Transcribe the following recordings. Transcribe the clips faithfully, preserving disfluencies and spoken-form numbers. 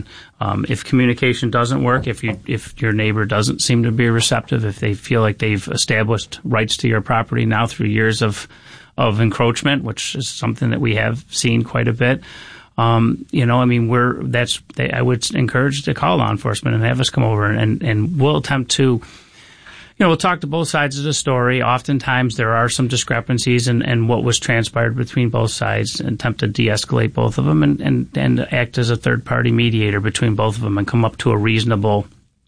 on. Um, if communication doesn't work, if you if your neighbor doesn't seem to be receptive, if they feel like they've established rights to your property now through years of of encroachment, which is something that we have seen quite a bit. Um, you know, I mean, we're, that's, they, I would encourage to call law enforcement and have us come over and, and we'll attempt to, you know, we'll talk to both sides of the story. Oftentimes there are some discrepancies in, in what was transpired between both sides, and attempt to de-escalate both of them and, and, and act as a third party mediator between both of them and come up to a reasonable,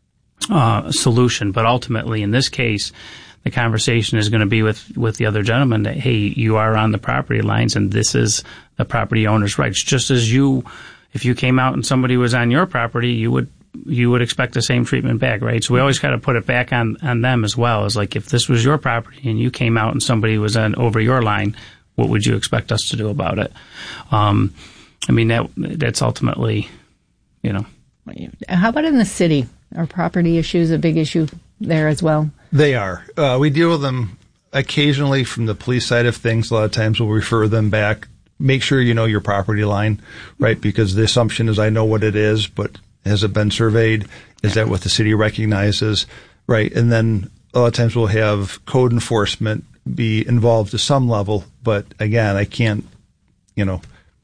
uh, solution. But ultimately in this case, the conversation is going to be with, with the other gentleman that, hey, you are on the property lines and this is the property owner's rights. Just as you, if you came out and somebody was on your property, you would, you would expect the same treatment back, right? So we always got to put it back on, on them as well. As like, if this was your property and you came out and somebody was on over your line, what would you expect us to do about it? Um, I mean, that, that's ultimately, you know. How about in the city? Are property issues a big issue there as well? They are. Uh, we deal with them occasionally from the police side of things. A lot of times we'll refer them back. Make sure you know your property line, right? Because the assumption is I know what it is, but has it been surveyed? Is that what the city recognizes, right? And then a lot of times we'll have code enforcement be involved to some level. But again, I can't, you know,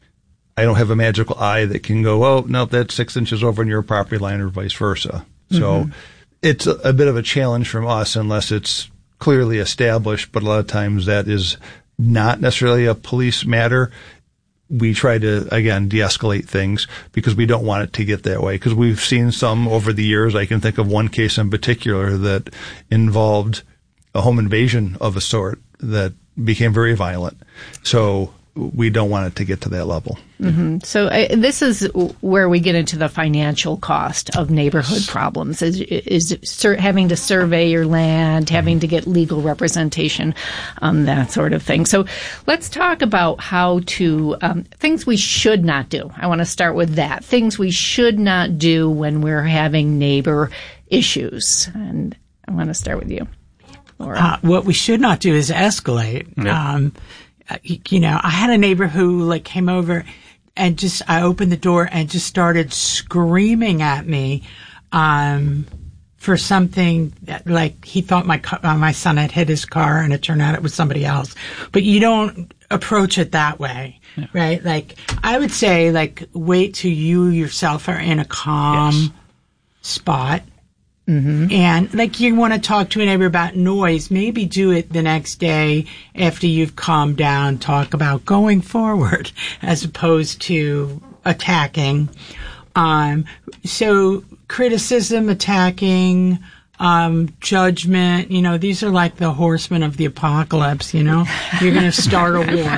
I don't have a magical eye that can go, oh, no, that's six inches over on your property line or vice versa. So mm-hmm. it's a, a bit of a challenge from us unless it's clearly established, but a lot of times that is not necessarily a police matter. We try to, again, de-escalate things because we don't want it to get that way. Because we've seen some over the years. I can think of one case in particular that involved a home invasion of a sort that became very violent. So we don't want it to get to that level. Mm-hmm. So uh, this is where we get into the financial cost of neighborhood problems, is, is sur- having to survey your land, having to get legal representation, um, that sort of thing. So let's talk about how to, um, things we should not do. I want to start with that. Things we should not do when we're having neighbor issues. And I want to start with you, Laura. Uh, what we should not do is escalate. Yeah. Um, you know, I had a neighbor who like came over and just, I opened the door and just started screaming at me, um, for something that, like, he thought my, uh, my son had hit his car and it turned out it was somebody else. But you don't approach it that way, yeah. right? Like, I would say, like, wait till you yourself are in a calm yes. spot. Mm-hmm. And like you want to talk to a neighbor about noise, maybe do it the next day after you've calmed down, talk about going forward as opposed to attacking. Um, so criticism, attacking, um, judgment, you know, these are like the horsemen of the apocalypse, you know, you're going to start a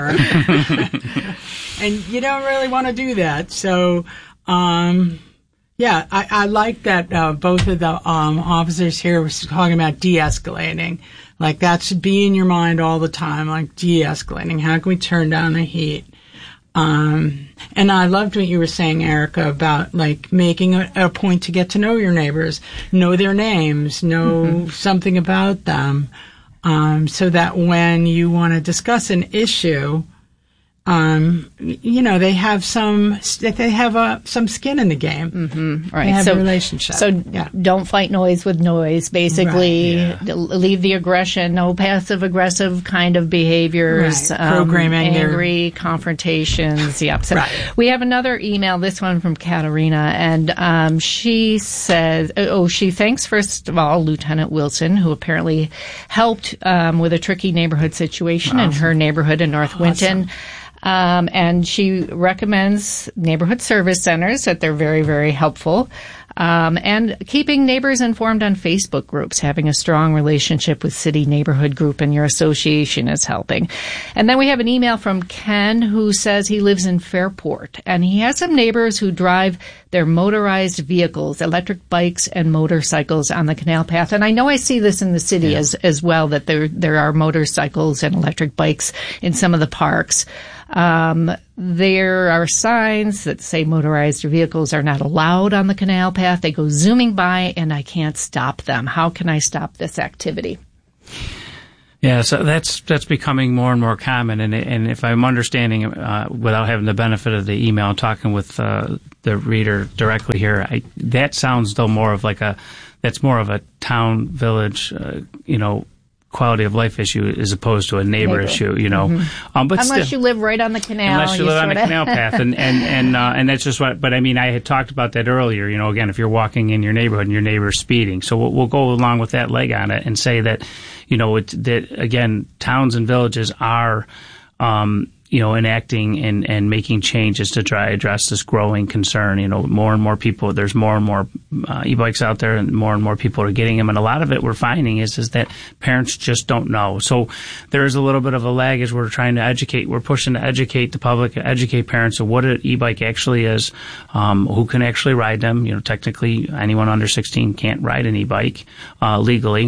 war and you don't really want to do that. So, um, Yeah, I, I like that uh, both of the um, officers here were talking about de-escalating. Like, that should be in your mind all the time, like de-escalating. How can we turn down the heat? Um, and I loved what you were saying, Erica, about, like, making a, a point to get to know your neighbors, know their names, know mm-hmm. something about them, um, so that when you want to discuss an issue, Um, you know, they have some, they have a, some skin in the game. Mm-hmm. Right. They have so, a relationship. So yeah. don't fight noise with noise, basically. Right, yeah. Leave the aggression, no passive aggressive kind of behaviors. Right. Programming. Um, angry their... confrontations. Yep. So right. we have another email, this one from Katerina, and, um, she says, oh, she thanks first of all Lieutenant Wilson, who apparently helped, um, with a tricky neighborhood situation awesome. in her neighborhood in North awesome. Winton. Um, and she recommends neighborhood service centers, that they're very, very helpful. Um, and keeping neighbors informed on Facebook groups, having a strong relationship with city neighborhood group and your association is helping. And then we have an email from Ken who says he lives in Fairport and he has some neighbors who drive their motorized vehicles, electric bikes and motorcycles on the canal path. And I know I see this in the city yeah. as, as well, that there, there are motorcycles and electric bikes in some of the parks. Um, there are signs that say motorized vehicles are not allowed on the canal path. They go zooming by and I can't stop them. How can I stop this activity? Yeah, so that's that's becoming more and more common, and and if I'm understanding, uh, without having the benefit of the email and talking with uh, the reader directly here, I, that sounds though more of like a that's more of a town village, uh, you know, quality of life issue as opposed to a neighbor, neighbor. issue, you know. Mm-hmm. Um, but unless still, you live right on the canal, unless you, you live on the canal path, and and and uh, and that's just what. But I mean, I had talked about that earlier. You know, again, if you're walking in your neighborhood and your neighbor's speeding, so we'll, we'll go along with that leg on it and say that, you know, it, that again, towns and villages are, um, you know, enacting and, and making changes to try to address this growing concern. You know, more and more people, there's more and more uh, e-bikes out there, and more and more people are getting them. And a lot of it we're finding is is that parents just don't know. So there is a little bit of a lag as we're trying to educate. We're pushing to educate the public, educate parents of what an e-bike actually is, um, who can actually ride them. You know, technically anyone under sixteen can't ride an e-bike uh, legally.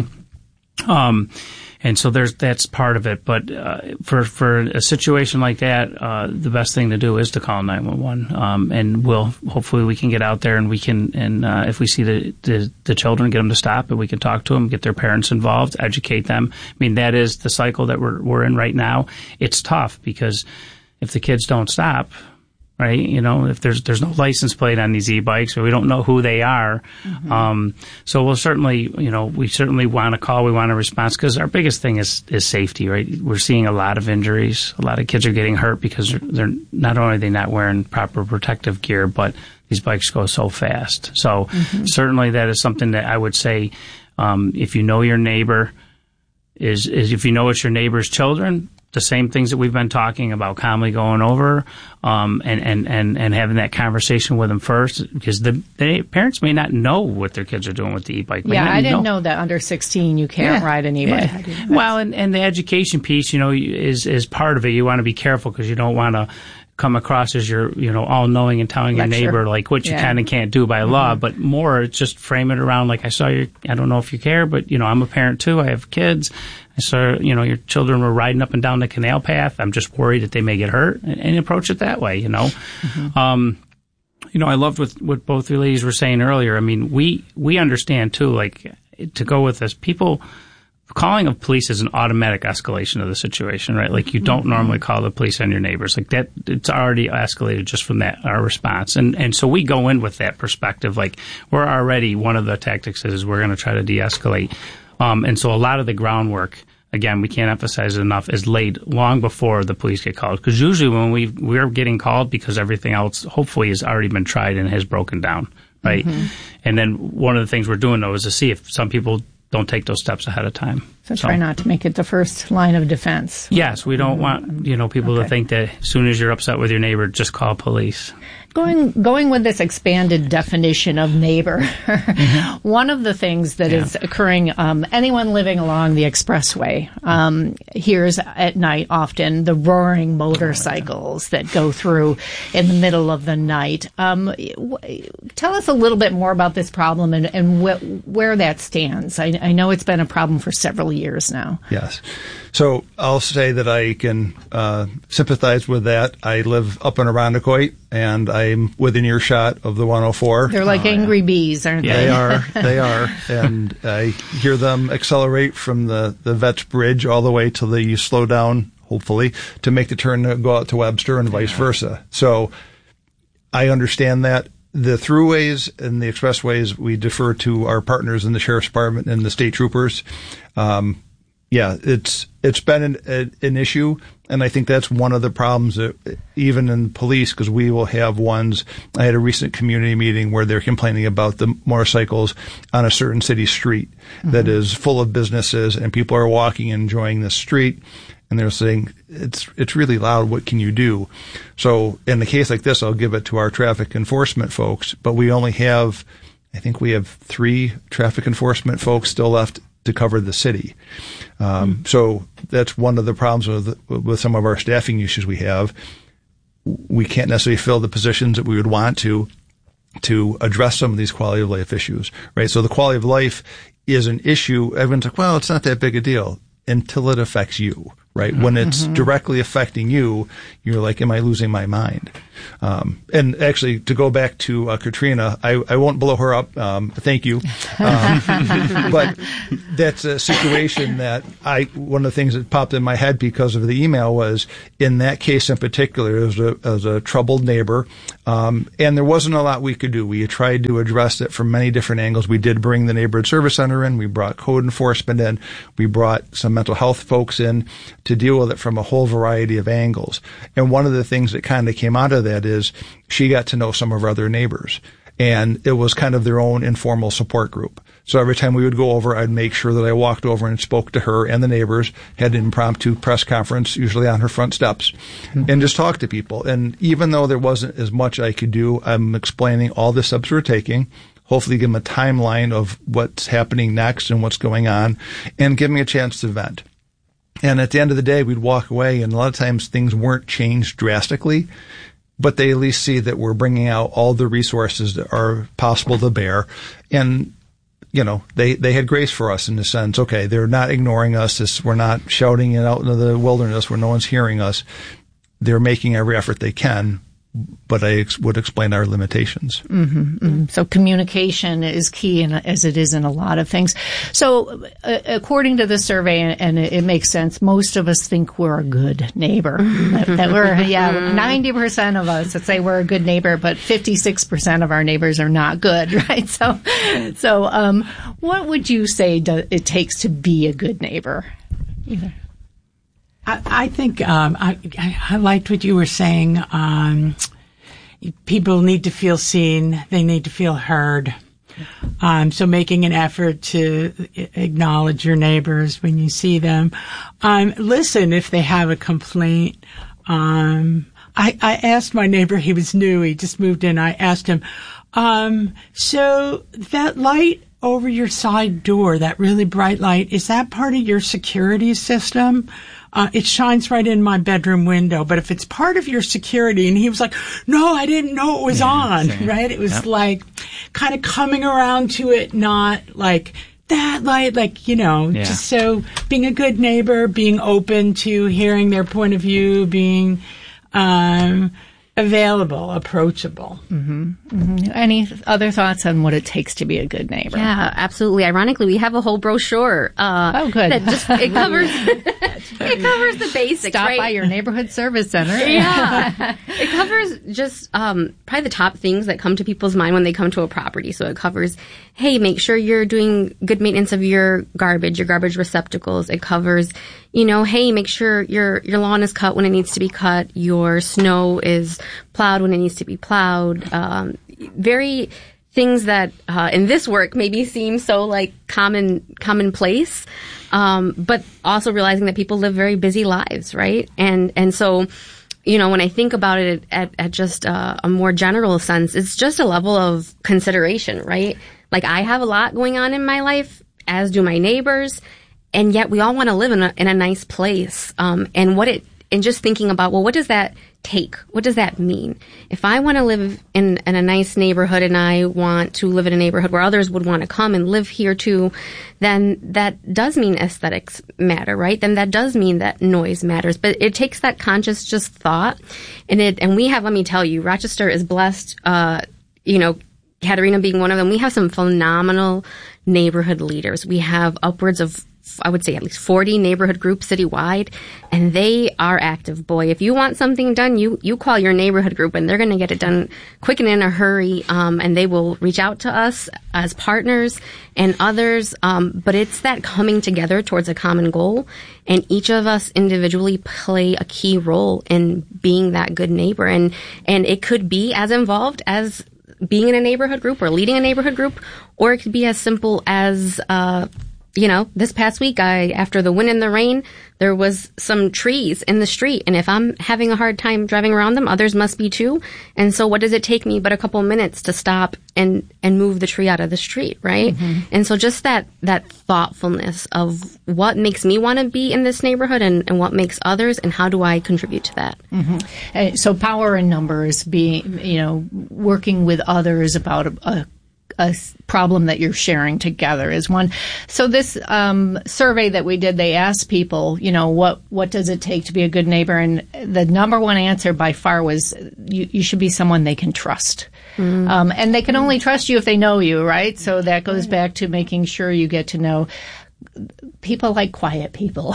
Um, And so there's that's part of it, but uh, for for a situation like that, uh, the best thing to do is to call nine one one, um, and we'll hopefully we can get out there and we can and uh, if we see the, the the children, get them to stop, and we can talk to them, get their parents involved, educate them. I mean, that is the cycle that we're we're in right now. It's tough because if the kids don't stop, right? You know, if there's there's no license plate on these e-bikes, or we don't know who they are. Mm-hmm. Um, so we'll certainly, you know, we certainly want to call, we want a response, because our biggest thing is is safety, right? We're seeing a lot of injuries. A lot of kids are getting hurt because they're, they're not only are they not wearing proper protective gear, but these bikes go so fast. So mm-hmm. certainly that is something that I would say, um, if you know your neighbor is, is if you know it's your neighbor's children, the same things that we've been talking about, calmly going over, um, and, and, and, and having that conversation with them first, because the, the parents may not know what their kids are doing with the e-bike. Yeah, I didn't know. know that under sixteen you can't yeah. ride an e-bike. Yeah. Well, and, and the education piece, you know, is, is part of it. You want to be careful because you don't want to come across as you're, you know, all-knowing and telling Lecture. your neighbor, like, what you yeah. can and can't do by mm-hmm. law, but more just frame it around, like, I saw you, I don't know if you care, but, you know, I'm a parent too, I have kids. I saw, you know, your children were riding up and down the canal path. I'm just worried that they may get hurt, and, and approach it that way, you know. Mm-hmm. Um, you know, I loved what, what both you ladies were saying earlier. I mean, we, we understand too, like, to go with this, people, calling of police is an automatic escalation of the situation, right? Like, you don't mm-hmm. normally call the police on your neighbors. Like, that, it's already escalated just from that, our response. And, and so we go in with that perspective. Like, we're already, one of the tactics is we're going to try to de-escalate. Um, and so a lot of the groundwork, again, we can't emphasize it enough, is laid long before the police get called. Because usually when we, we're getting called because everything else hopefully has already been tried and has broken down, right? Mm-hmm. And then one of the things we're doing, though, is to see if some people don't take those steps ahead of time. So, so try not to make it the first line of defense. Yes, we don't want, you know, people okay. to think that as soon as you're upset with your neighbor, just call police. Going going with this expanded definition of neighbor, mm-hmm. one of the things that yeah. is occurring, um, anyone living along the expressway um, hears at night often the roaring motorcycles that go through in the middle of the night. Um, w- tell us a little bit more about this problem and, and wh- where that stands. I, I know it's been a problem for several years now. Yes. So I'll say that I can uh, sympathize with that. I live up in Irondequoit, and I'm within earshot of the one oh four. They're like oh, angry yeah. bees, aren't yeah, they? They are. They are. And I hear them accelerate from the, the Vets Bridge all the way till they slow down, hopefully, to make the turn to go out to Webster and vice versa. So I understand that. The throughways and the expressways, we defer to our partners in the Sheriff's Department and the state troopers. Um, yeah, it's it's been an, a, an issue, and I think that's one of the problems that even in police, because we will have ones. I had a recent community meeting where they're complaining about the motorcycles on a certain city street mm-hmm. that is full of businesses, and people are walking and enjoying the street, and they're saying, it's it's really loud, what can you do? So in a case like this, I'll give it to our traffic enforcement folks, but we only have, I think we have three traffic enforcement folks still left to cover the city. Um, mm. So that's one of the problems with, with some of our staffing issues we have. We can't necessarily fill the positions that we would want to, to address some of these quality of life issues, right? So the quality of life is an issue. Everyone's like, well, it's not that big a deal until it affects you, right? Mm-hmm. When it's directly affecting you, you're like, am I losing my mind? Um, and actually, to go back to uh, Katrina, I, I won't blow her up. Um, thank you. Um, but that's a situation that I, one of the things that popped in my head because of the email was, in that case in particular, it was a, it was a troubled neighbor. Um, and there wasn't a lot we could do. We tried to address it from many different angles. We did bring the neighborhood service center in. We brought code enforcement in. We brought some mental health folks in to deal with it from a whole variety of angles. And one of the things that kind of came out of that is she got to know some of our other neighbors, and it was kind of their own informal support group. So every time we would go over, I'd make sure that I walked over and spoke to her and the neighbors, had an impromptu press conference, usually on her front steps, mm-hmm. and just talk to people. And even though there wasn't as much I could do, I'm explaining all the steps we're taking, hopefully give them a timeline of what's happening next and what's going on, and give me a chance to vent. And at the end of the day, we'd walk away, and a lot of times things weren't changed drastically, but they at least see that we're bringing out all the resources that are possible to bear. And, you know, they, they had grace for us in the sense, okay, they're not ignoring us. This, we're not shouting it out into the wilderness where no one's hearing us. They're making every effort they can, but I ex- would explain our limitations. Mm-hmm, mm-hmm. So communication is key, in, as it is in a lot of things. So uh, according to the survey, and, and it, it makes sense, most of us think we're a good neighbor. that, that we're, yeah, ninety percent of us that say we're a good neighbor, but fifty-six percent of our neighbors are not good, right? So, so um, what would you say do, it takes to be a good neighbor? Either. I, I think um, I, I liked what you were saying. Um, people need to feel seen. They need to feel heard. Um, so making an effort to acknowledge your neighbors when you see them. Um, listen if they have a complaint. Um, I, I asked my neighbor, he was new, he just moved in. I asked him, um, so that light over your side door, that really bright light, is that part of your security system? Uh, it shines right in my bedroom window, but if it's part of your security, and he was like, no, I didn't know it was yeah, on, same. Right? It was yep. like kind of coming around to it, not like that light, like, you know, yeah. just so being a good neighbor, being open to hearing their point of view, being, um, available, approachable. Mm-hmm. Mm-hmm. Any other thoughts on what it takes to be a good neighbor? Yeah, absolutely. Ironically, we have a whole brochure. Uh, oh, good. That just it covers it covers the basics. Stop right? by your neighborhood service center. Yeah, it covers just um, probably the top things that come to people's mind when they come to a property. So it covers, hey, make sure you're doing good maintenance of your garbage, your garbage receptacles. It covers, you know, hey, make sure your your lawn is cut when it needs to be cut. Your snow is plowed when it needs to be plowed. Um, very things that uh, in this work maybe seem so like common commonplace, um, but also realizing that people live very busy lives, right? And and so, you know, when I think about it at, at just uh, a more general sense, it's just a level of consideration, right? Like I have a lot going on in my life, as do my neighbors, and yet we all want to live in a, in a nice place. Um, and what it and just thinking about, well, what does that take? What does that mean? If I want to live in, in a nice neighborhood and I want to live in a neighborhood where others would want to come and live here too, then that does mean aesthetics matter, right? Then that does mean that noise matters. But it takes that conscious just thought. And it, and we have, let me tell you, Rochester is blessed, uh, you know, Katerina being one of them. We have some phenomenal neighborhood leaders. We have upwards of, I would say, at least forty neighborhood groups citywide, and they are active. Boy, if you want something done, you, you call your neighborhood group, and they're going to get it done quick and in a hurry, um, and they will reach out to us as partners and others. Um, but it's that coming together towards a common goal, and each of us individually play a key role in being that good neighbor. And, and it could be as involved as being in a neighborhood group or leading a neighborhood group, or it could be as simple as, uh, you know, this past week, I, after the wind and the rain, there was some trees in the street. And if I'm having a hard time driving around them, others must be too. And so what does it take me but a couple minutes to stop and, and move the tree out of the street, right? Mm-hmm. And so just that, that thoughtfulness of what makes me want to be in this neighborhood and, and what makes others, and how do I contribute to that? Mm-hmm. Uh, so power in numbers, being, you know, working with others about a, a a problem that you're sharing together is one. So this um, survey that we did, they asked people, you know, what what does it take to be a good neighbor? And the number one answer by far was you, you should be someone they can trust. Mm. Um, and they can only trust you if they know you, right? So that goes back to making sure you get to know people like quiet people.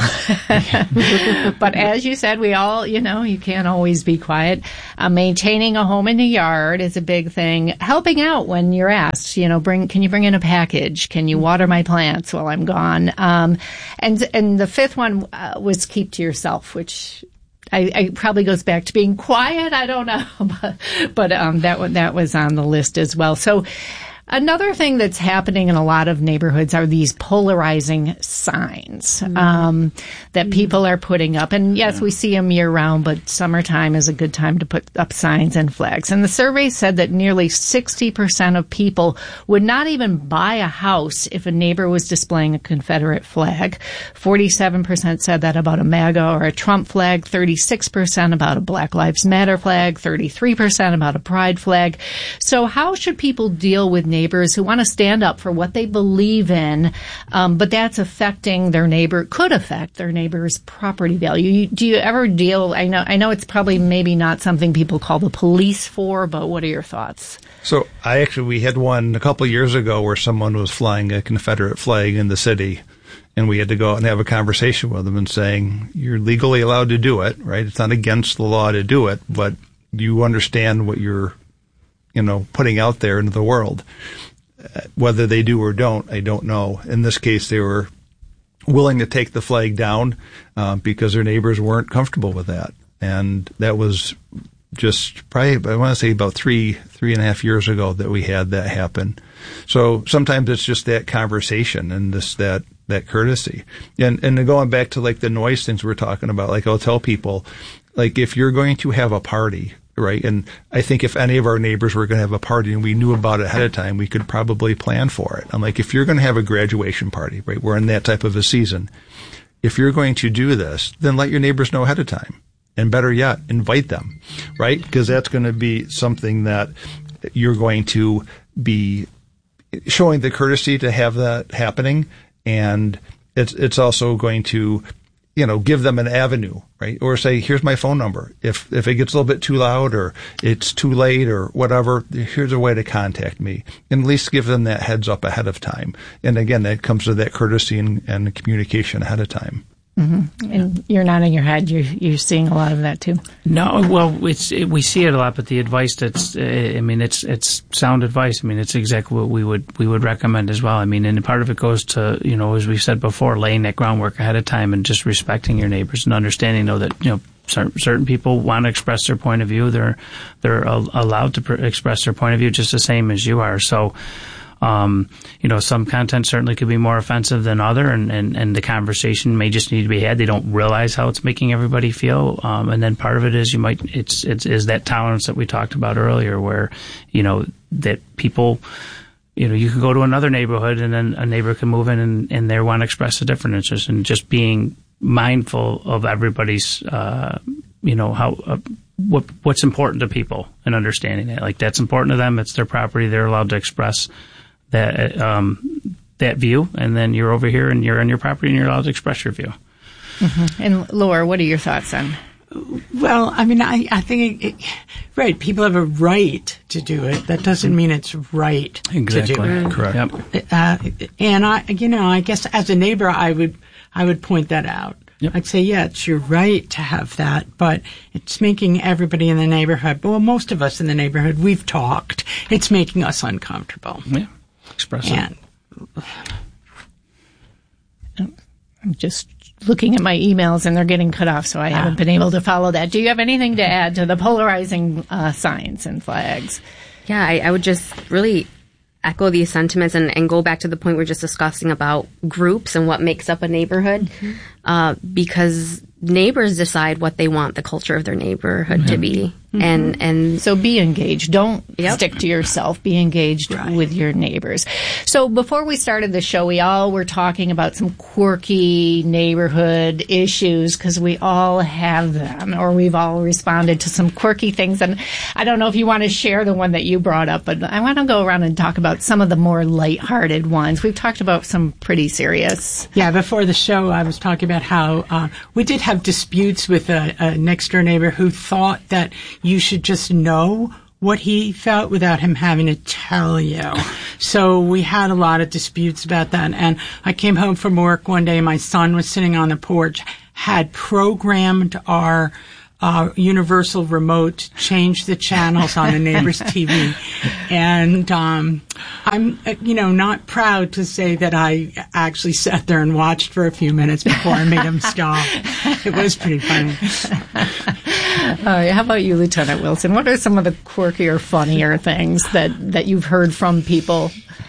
But as you said, we all, you know, you can't always be quiet. Uh, maintaining a home in the yard is a big thing. Helping out when you're asked, you know, bring, can you bring in a package? Can you water my plants while I'm gone? Um, and, and the fifth one uh, was keep to yourself, which I, I probably goes back to being quiet. I don't know, but, but um, that that was on the list as well. So another thing that's happening in a lot of neighborhoods are these polarizing signs mm. um, that mm. people are putting up. And yes, yeah. we see them year round, but summertime is a good time to put up signs and flags. And the survey said that nearly sixty percent of people would not even buy a house if a neighbor was displaying a Confederate flag. forty-seven percent said that about a MAGA or a Trump flag, thirty-six percent about a Black Lives Matter flag, thirty-three percent about a Pride flag. So how should people deal with neighbors who want to stand up for what they believe in, um, but that's affecting their neighbor, could affect their neighbor's property value? You, do you ever deal, I know I know it's probably maybe not something people call the police for, but what are your thoughts? So I actually, we had one a couple of years ago where someone was flying a Confederate flag in the city, and we had to go out and have a conversation with them and saying, you're legally allowed to do it, right? It's not against the law to do it, but you understand what you're you know, putting out there into the world. Uh, whether they do or don't, I don't know. In this case, they were willing to take the flag down uh, because their neighbors weren't comfortable with that. And that was just probably, I want to say about three, three and a half years ago that we had that happen. So sometimes it's just that conversation and this, that, that courtesy. And, and going back to like the noise things we're talking about, like I'll tell people, like if you're going to have a party, right? And I think if any of our neighbors were going to have a party and we knew about it ahead of time, we could probably plan for it. I'm like, if you're going to have a graduation party, right? We're in that type of a season. If you're going to do this, then let your neighbors know ahead of time. And better yet, invite them, right? Because that's going to be something that you're going to be showing the courtesy to have that happening. And it's, it's also going to, you know, give them an avenue, right? Or say, here's my phone number. If, if it gets a little bit too loud or it's too late or whatever, here's a way to contact me. And at least give them that heads up ahead of time. And again, that comes to that courtesy and, and communication ahead of time. Mm-hmm. And you're nodding your head. You're, you're seeing a lot of that too. No, well, it's it, we see it a lot, but the advice that's, uh, I mean, it's it's sound advice. I mean, it's exactly what we would we would recommend as well. I mean, and part of it goes to, you know, as we've said before, laying that groundwork ahead of time and just respecting your neighbors and understanding, though, that, you know, certain, certain people want to express their point of view. They're they're allowed to pr- express their point of view just the same as you are. So. Um, you know, some content certainly could be more offensive than other, and, and, and the conversation may just need to be had. They don't realize how it's making everybody feel. Um, and then part of it is you might, it's, it's, is that tolerance that we talked about earlier where, you know, that people, you know, you can go to another neighborhood and then a neighbor can move in and, and they want to express a different interest, and just being mindful of everybody's, uh, you know, how, uh, what, what's important to people and understanding it. Like that's important to them. It's their property. They're allowed to express that um, that view, and then you're over here and you're on your property and you're allowed to express your view. Mm-hmm. And Laura, what are your thoughts on? Well, I mean, I, I think, it, it, right, people have a right to do it. That doesn't mean it's right exactly. to do it. Correct. Yep. Uh, and I, you know, I guess as a neighbor, I would, I would point that out. Yep. I'd say, yeah, it's your right to have that, but it's making everybody in the neighborhood, well, most of us in the neighborhood, we've talked. It's making us uncomfortable. Yeah. Express and, it. I'm just looking at my emails and they're getting cut off, so I ah. haven't been able to follow that. Do you have anything to add to the polarizing uh, signs and flags? Yeah, I, I would just really echo these sentiments and, and go back to the point we we're just discussing about groups and what makes up a neighborhood, mm-hmm. uh, because neighbors decide what they want the culture of their neighborhood mm-hmm. to be. Mm-hmm. And and so be engaged. Don't yep. stick to yourself. Be engaged right. with your neighbors. So before we started the show, we all were talking about some quirky neighborhood issues because we all have them, or we've all responded to some quirky things. And I don't know if you want to share the one that you brought up, but I want to go around and talk about some of the more lighthearted ones. We've talked about some pretty serious. Yeah, before the show, I was talking about how uh, we did have disputes with a, a next-door neighbor who thought that you should just know what he felt without him having to tell you. So we had a lot of disputes about that. And I came home from work one day, my son was sitting on the porch, had programmed our uh, universal remote to change the channels on the neighbor's T V. And um, I'm, you know, not proud to say that I actually sat there and watched for a few minutes before I made him stop. It was pretty funny. Uh, how about you, Lieutenant Wilson? What are some of the quirky or funnier things that, that you've heard from people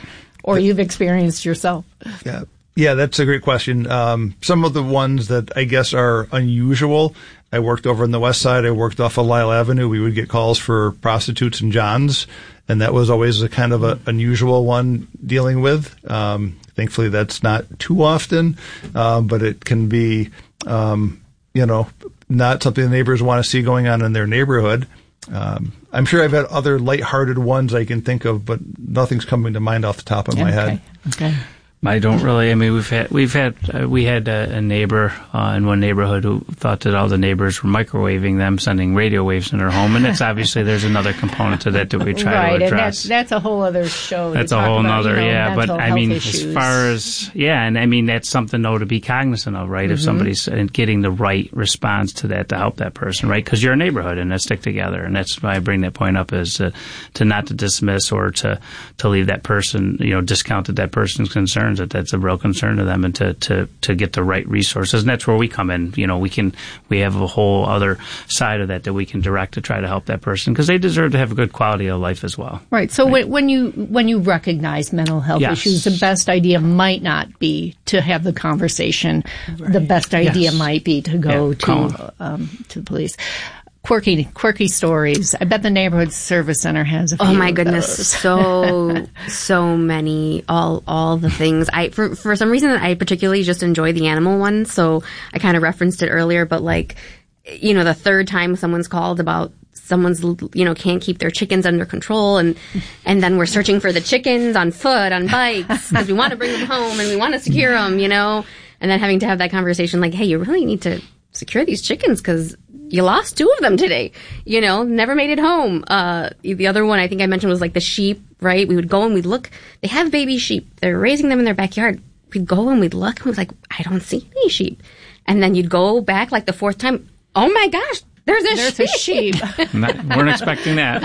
or you've experienced yourself? Yeah, yeah, that's a great question. Um, some of the ones that I guess are unusual. I worked over on the west side. I worked off of Lyle Avenue. We would get calls for prostitutes and Johns, and that was always a kind of an unusual one dealing with. Um, thankfully, that's not too often, uh, but it can be, um, you know, not something the neighbors want to see going on in their neighborhood. Um, I'm sure I've had other lighthearted ones I can think of, but nothing's coming to mind off the top of my okay. head. Okay. I don't really. I mean, we've had we've had uh, we had a, a neighbor uh, in one neighborhood who thought that all the neighbors were microwaving them, sending radio waves in their home, and it's obviously there's another component to that that we try right, to address. And that's that's a whole other show. That's a whole about, other, you know, yeah. But I mean, issues. as far as yeah, and I mean that's something though to be cognizant of, right? Mm-hmm. If somebody's getting the right response to that to help that person, right? Because you're a neighborhood and let's stick together, and that's why I bring that point up is to, to not to dismiss or to to leave that person, you know, discounted that person's concerns. That that's a real concern. concern to them and to, to, to get the right resources. And that's where we come in. You know, we can, we have a whole other side of that that we can direct to try to help that person because they deserve to have a good quality of life as well. Right. So right. when you, when you recognize mental health yes. issues, the best idea might not be to have the conversation. Right. The best idea yes. might be to go yeah, to, um, to the police. Quirky, quirky stories. I bet the neighborhood service center has a few. Oh my of goodness, those. so so many. All all the things. I for for some reason I particularly just enjoy the animal one. So I kind of referenced it earlier, but like, you know, the third time someone's called about someone's, you know, can't keep their chickens under control, and and then we're searching for the chickens on foot on bikes because we want to bring them home and we want to secure them, you know, and then having to have that conversation like, hey, you really need to secure these chickens because you lost two of them today, you know, never made it home. Uh, the other one I think I mentioned was like the sheep, right? We would go and we'd look. They have baby sheep. They're raising them in their backyard. We'd go and we'd look and we'd like, I don't see any sheep. And then you'd go back like the fourth time. Oh my gosh, there's a there's sheep. a sheep. Not, weren't expecting that.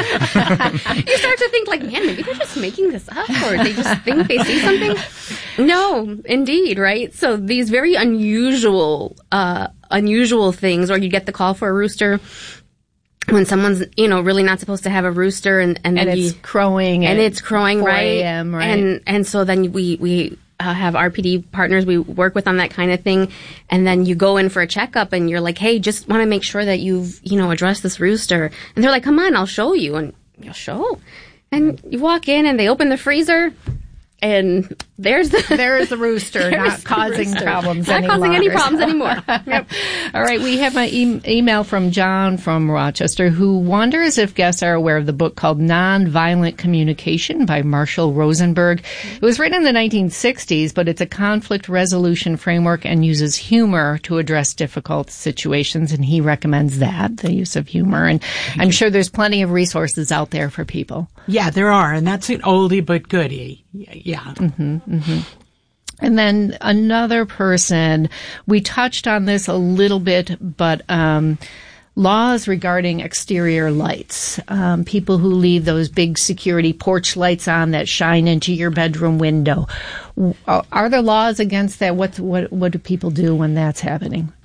You start to think like, man, maybe they're just making this up or they just think they see something. No, indeed, right? So these very unusual, uh, unusual things, or you get the call for a rooster when someone's, you know, really not supposed to have a rooster and, and, and then it's you, crowing and it's crowing, four right? a.m., right? And, and so then we, we, uh, have R P D partners we work with on that kind of thing. And then you go in for a checkup and you're like, hey, just want to make sure that you've, you know, addressed this rooster. And they're like, come on, I'll show you. And you'll show. And you walk in and they open the freezer. And there's the there's the rooster not causing rooster. problems not any causing longer. any problems anymore. Yep. All right, we have an e- email from John from Rochester who wonders if guests are aware of the book called Nonviolent Communication by Marshall Rosenberg. It was written in the nineteen sixties, but it's a conflict resolution framework and uses humor to address difficult situations, and he recommends that, the use of humor. And I'm sure there's plenty of resources out there for people. Yeah, there are, and that's an oldie but goodie. Yeah. Mm-hmm, mm-hmm. And then another person, we touched on this a little bit, but um, laws regarding exterior lights. Um, people who leave those big security porch lights on that shine into your bedroom window. Are there laws against that? What what what do people do when that's happening?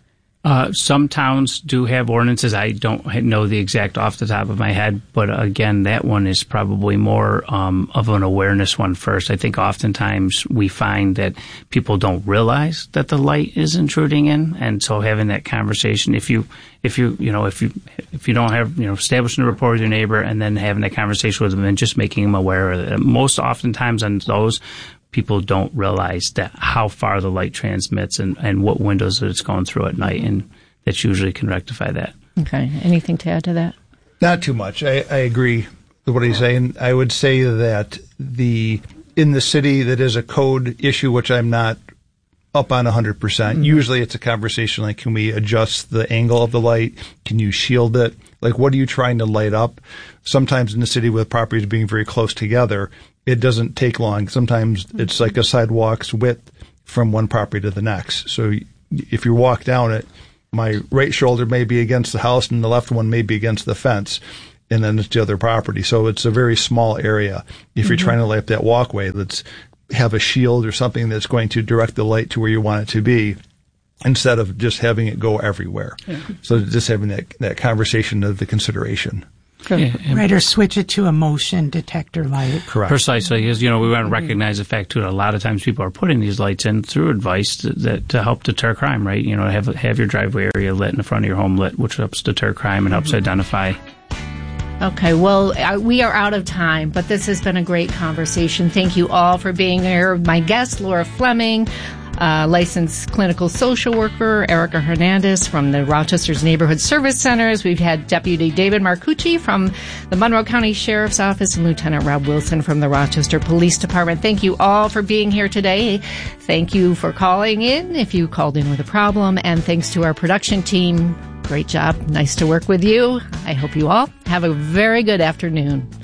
Uh, some towns do have ordinances. I don't know the exact off the top of my head, but again, that one is probably more um, of an awareness one first. I think oftentimes we find that people don't realize that the light is intruding in, and so having that conversation, if you, if you, you know, if you, if you don't have, you know, establishing a rapport with your neighbor and then having that conversation with them and just making them aware of it. Most oftentimes on those, people don't realize that how far the light transmits and, and what windows that it's going through at night, and that usually can rectify that. Okay. Anything to add to that? Not too much. I, I agree with what he's saying. I would say that the in the city that is a code issue, which I'm not up on one hundred percent. Mm-hmm. Usually it's a conversation like, can we adjust the angle of the light? Can you shield it? Like, what are you trying to light up? Sometimes in the city with properties being very close together, it doesn't take long. Sometimes it's like a sidewalk's width from one property to the next. So if you walk down it, my right shoulder may be against the house and the left one may be against the fence, and then it's the other property. So it's a very small area. If you're mm-hmm. trying to light up that walkway, let's have a shield or something that's going to direct the light to where you want it to be, instead of just having it go everywhere. Yeah. So just having that, that conversation of the consideration. Yeah, right, or switch it to a motion detector light. Correct. Precisely. Is, you know, we want to recognize the fact, too, that a lot of times people are putting these lights in through advice that, that to help deter crime, right? You know, have have your driveway area lit and the front of your home lit, which helps deter crime and helps mm-hmm. identify. Okay, well, uh, we are out of time, but this has been a great conversation. Thank you all for being here. My guest, Laura Fleming, Uh, licensed clinical social worker, Erica Hernandez from the Rochester's Neighborhood Service Centers. We've had Deputy David Marcucci from the Monroe County Sheriff's Office and Lieutenant Rob Wilson from the Rochester Police Department. Thank you all for being here today. Thank you for calling in if you called in with a problem. And thanks to our production team. Great job. Nice to work with you. I hope you all have a very good afternoon.